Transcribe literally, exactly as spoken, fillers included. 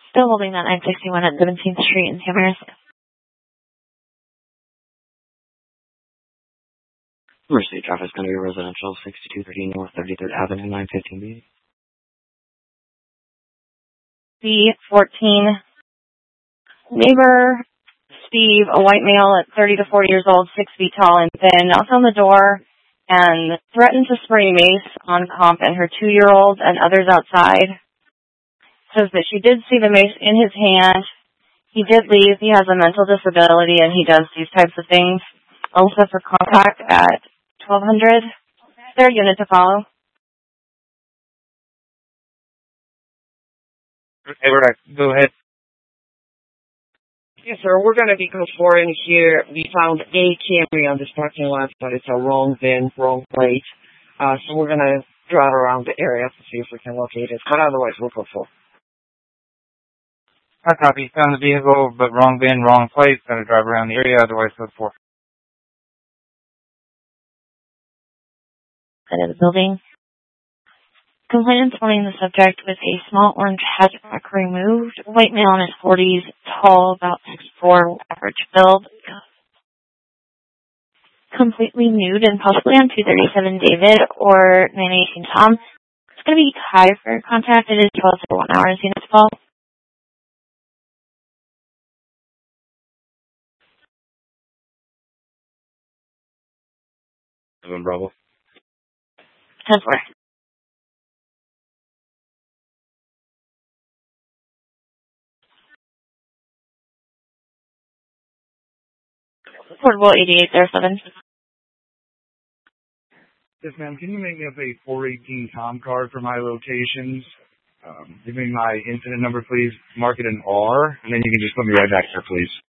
Still holding that nine sixty-one at seventeenth Street in Amherst. Mercy traffic is going to be residential, sixty-two thirty North thirty-third Avenue, nine fifteen B. B fourteen. Neighbor Steve, a white male at thirty to forty years old, six feet tall and thin, knocks on the door and threatened to spray mace on Comp and her two-year-old and others outside. Says that she did see the mace in his hand. He did leave. He has a mental disability and he does these types of things. Also for contact at twelve hundred. Is there a unit to follow? Hey, Rex, go ahead. Yes, sir. We're going to be conforming here. We found a Camry on this parking lot, but it's a wrong VIN, wrong plate. Uh, so we're going to drive around the area to see if we can locate it. But otherwise, we'll go for. I copy. Found the vehicle, but wrong VIN, wrong plate. Going to drive around the area. Otherwise, go for. Out of the building. Complainant informing the subject with a small orange hatchback removed. White male in his forties, tall, about six foot four, average build. Completely nude and possibly on two thirty-seven David or nine eighteen Tom. It's going to be high for contact. It is twelve to one hours unit to fall. Seven Bravo. ten four. Portable eighty-eight zero seven. Yes, ma'am. Can you make me up a four eighteen Tom card for my locations? Um, give me my incident number, please. Mark it in R, and then you can just put me right back there, please.